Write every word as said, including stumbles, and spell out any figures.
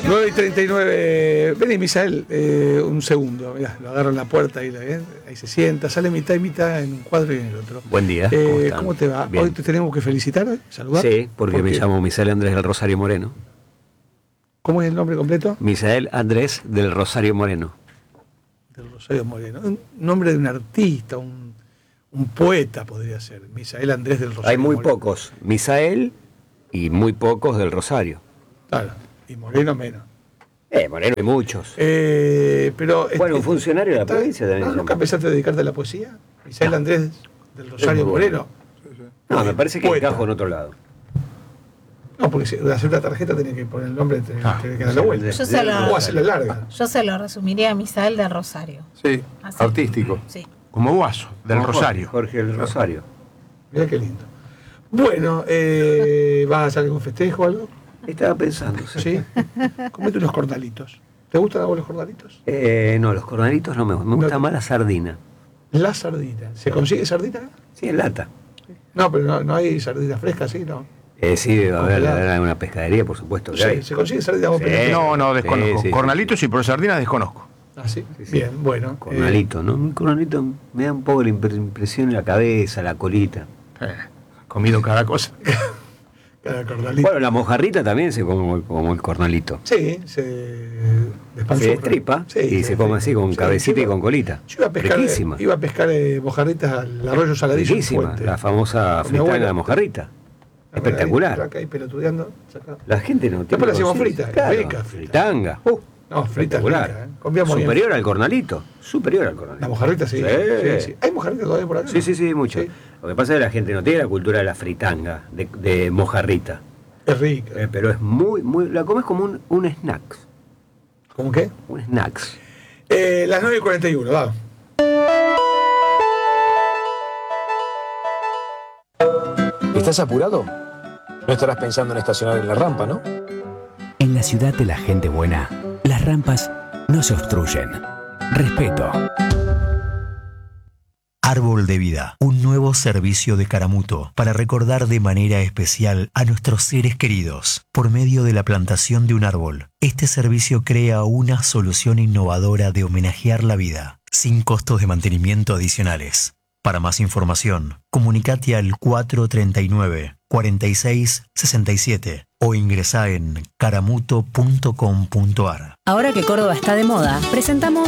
nueve y treinta y nueve. Vení, Misael, eh, un segundo. Mirá, lo agarro en la puerta y ¿eh? Ahí se sienta, sale mitad y mitad en un cuadro y en el otro. Buen día. Eh, ¿Cómo, ¿Cómo te va? Bien. Hoy te tenemos que felicitar, ¿eh? Saludar. Sí, porque ¿Por me qué? llamo Misael Andrés del Rosario Moreno. ¿Cómo es el nombre completo? Misael Andrés del Rosario Moreno. Del Rosario Moreno. Un nombre de un artista, un, un poeta podría ser. Misael Andrés del Rosario Hay muy Moreno. pocos Misael y muy pocos del Rosario. Claro, y Moreno menos. Eh, Moreno hay muchos. Eh, pero Bueno, un este, funcionario de la está- provincia también. ¿no, se ¿Nunca llama. empezaste a dedicarte a la poesía? Misael No. Andrés del Rosario muy bueno. Moreno. No, me parece que Poeta. encajo en otro lado. No, porque si hacer una tarjeta tenía que poner el nombre, tenía, Ah, tenía que darle vuelta. Yo se lo- O hacerla larga. Yo se lo resumiría a Misael del Rosario. Sí, Así. artístico. Sí. Como Guaso, del Como Rosario. Jorge, Jorge del Rosario. Mirá qué lindo. Bueno, eh, ¿vas a hacer algún festejo o algo? Estaba pensando. ¿sí? Sí. Comete unos cornalitos. ¿Te gustan a vos los cornalitos? Eh, no, los cornalitos no me gustan. Me gusta No. más la sardina. La sardina. ¿Se consigue sardina acá? Sí, en lata. No, pero no, no hay sardina fresca, ¿sí? No. Eh, sí, debe haber Congelado. haber una pescadería, por supuesto. que Sí, hay. ¿se consigue sardina vos Sí. pendiente? No, no, desconozco. Sí, sí, sí. Cornalitos y por sardina desconozco. Ah, sí. Sí, sí. Bien, bueno. Cornalito, ¿no? Un cornalito me da un poco la impre- impresión en la cabeza, la colita. Eh, comido cada cosa. Eh, cada cornalito. Bueno, la mojarrita también se come como, como el cornalito. Sí, se despanzurra. Se destripa Sí, y se come así con Sí, cabecita yo y iba- con colita. Yo iba a pescar, Riquísima. iba a pescar eh, mojarritas al arroyo Saladillo. en Riquísima, Fuente. la famosa Con mi fritanga abuela. de mojarrita. Ahí, Espectacular. acá ahí pelotudeando, saca. La gente no tiene. Después la hacemos conciencia. frita, Claro, rica, frita. fritanga. Uh, No, frita espectacular. rica, ¿eh? Comíamos bien. Superior al cornalito. Superior al cornalito. La mojarrita sí. Sí. sí, sí. ¿Hay mojarritas todavía por acá? Sí, sí, sí, mucho. Sí. Lo que pasa es que la gente no tiene la cultura de la fritanga, de, de mojarrita. Es rica. Eh, pero es muy, muy. La comes como un, un snack. ¿Cómo qué? Un snacks. Eh, las nueve y cuarenta y uno, va. ¿Estás apurado? No estarás pensando en estacionar en la rampa, ¿no? En la ciudad de la gente buena, las rampas no se obstruyen. Respeto. Árbol de Vida, un nuevo servicio de Caramuto para recordar de manera especial a nuestros seres queridos por medio de la plantación de un árbol. Este servicio crea una solución innovadora de homenajear la vida, sin costos de mantenimiento adicionales. Para más información, comunicate al cuatro treinta y nueve, cuarenta y seis, sesenta y siete o ingresá en caramuto punto com punto ar. Ahora que Córdoba está de moda, presentamos